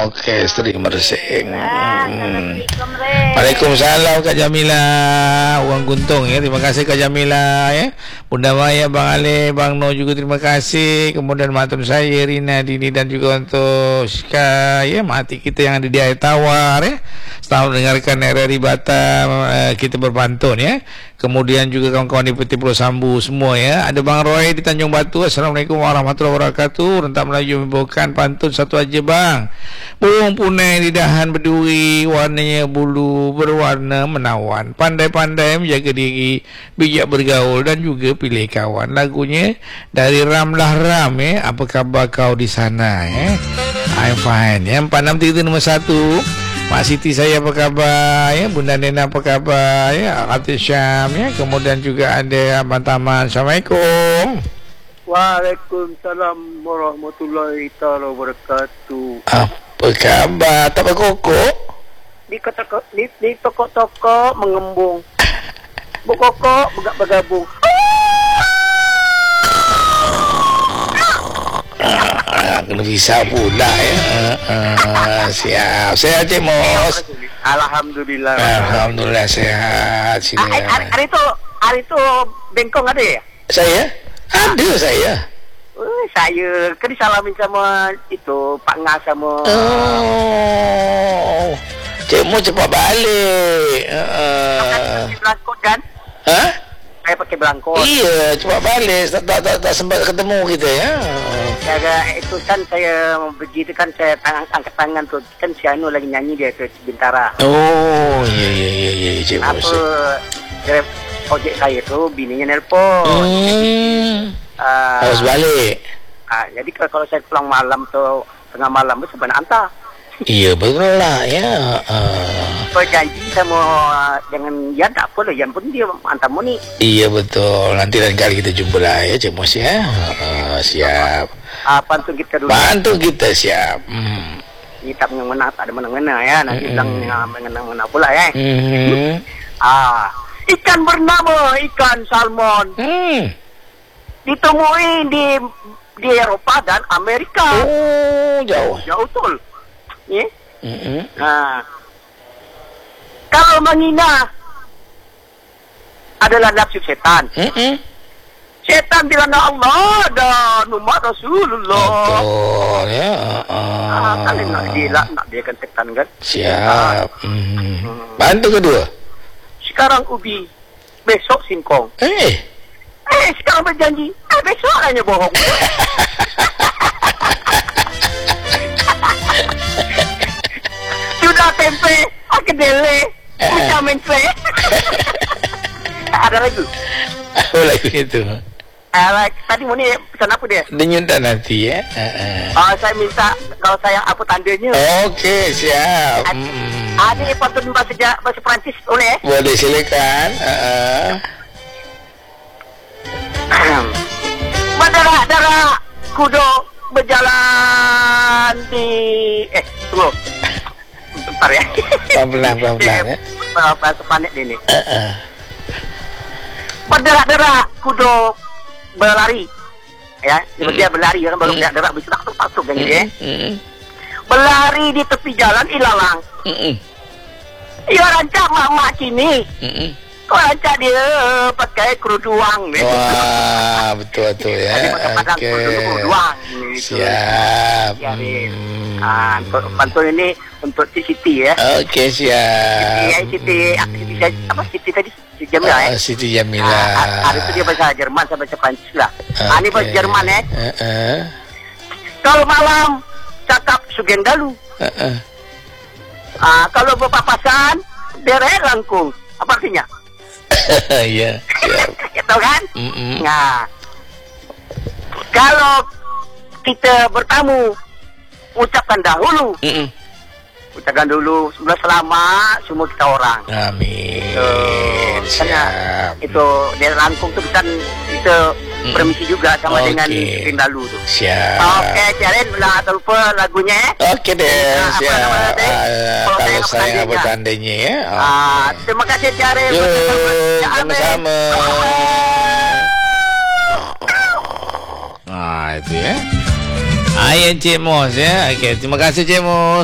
Okey, Seri Mersing. Assalamualaikum, Re. Waalaikumsalam Kak Jamila. Uang Guntung ya. Terima kasih Kak Jamila ya. Bunda Maya, Bang Ale, Bang No juga terima kasih. Kemudian matun saya Rina, Dini dan juga untuk Shika ya, mati kita yang ada di air tawar ya. Selamat mendengarkan RRI Batam, kita berpantun ya. Kemudian juga kawan-kawan di Peti Pulau Sambu semua ya. Ada Bang Roy di Tanjung Batu. Assalamualaikum warahmatullahi wabarakatuh. Rentak Melayu membawakan pantun satu aja bang. Burung punai di dahan berduri, warnanya bulu berwarna menawan. Pandai-pandai menjaga diri, bijak bergaul dan juga pilih kawan. Lagunya dari Ramlah Ram ya. Apa khabar kau di sana ya? I'm fine ya. 463 nombor 1. Mak Siti saya apa khabar ya, Bunda Nena apa khabar ya, Atif Syam ya, kemudian juga ada Abang Taman. Assalamualaikum. Waalaikumsalam warahmatullahi taala wabarakatuh. Apa khabar? Tak berkokok? Di toko-toko mengembung. Berkokok bergabung. Kena bisa pula ya. Siap. Sehat Cik Mos. Alhamdulillah. Alhamdulillah sehat. Hari itu bengkong ada ya? Saya? Ada saya. Saya kan disalamin sama itu Pak Ngah sama. Oh. Cik Mos cepat balik. Pakai belangkot kan? Hah? Saya pakai belangkot. Iya, cepat balik. Tak sempat ketemu kita ya. Cara itu kan saya begitu kan saya angkat tangan tu kan si Anu lagi nyanyi dia tu Bintara. Oh, iya Cik Mos. Apa grab ojek saya tu bininya nelpon. Harus balik. Jadi kalau saya pulang malam tu tengah malam tu sebenarnya hantar. Iya betul lah ya. Berjanji sama dengan Yan tak apa lah, Yan pun dia hantar ni. Iya betul. Nanti lain kali kita jumpa lah ya Cik Mos ya. Siap. Pantun kita dulu. Pantun kita siap. Ini tak mengena, tak ada mengena ya. Nanti bilang mengena pula ya. Ikan bernama ikan salmon. Ditemui di Eropa dan Amerika. Oh, jauh betul. Ya. Kalau menghina adalah nafsu setan. Setan bilang Allah dan umat Rasulullah. Betul ya. Kalian nak dia kan setan kan. Siap. Bantu kedua. Sekarang ubi, besok singkong. Sekarang berjanji, besok hanya bohong. Sudah tempe, kedele, bisa mense. Ada lagi. Apa lagu itu? Tadi mau ni pesan apa dia? Denyut tak nanti ya. Saya minta kalau saya apa tandanya. Okey, siap. Ini pantun bahasa Perancis boleh? Boleh silakan. Berderak-derak kuda berjalan di tunggu. Bentar ya. Pelan-pelan ya. Bahasa panik ini. Berderak-derak kuda berlari. Ya, dia berlari kan baru berderak bisa tak kan gitu ya. Berlari di tepi jalan ilalang. Ya rancak mak kini. Kau rancak dia pakai keruduang. Wah, betul ya. Keruduang. Siap. Untuk pantun ini untuk Siti ya. Okey, siap. Siti apa Siti tadi? Siti Jamila ya. Siti Jamila. Hari itu dia bahasa Jerman sampai bahasa Prancis lah. Ini bahasa Jerman ya. Kalau malam cakap sugen dalu. Kalau berpapasan derek langkung. Apa artinya? Ya. Tahu kan? Nah, kalau kita bertamu ucapkan dahulu. Ucapkan dulu sebelah selamat semua kita orang. Amin. Siap. Itu dia langkung tu bukan kita permisi juga sama dengan Rindalu tu. Siap. Okey, Caren belah tak lupa lagunya Okey deh. Siap. Kalau saya bertandanya ya. Terima kasih Caren. Sama-sama. Itu ya. Ayah Cik Mos ya. Okey, terima kasih Cik Mos.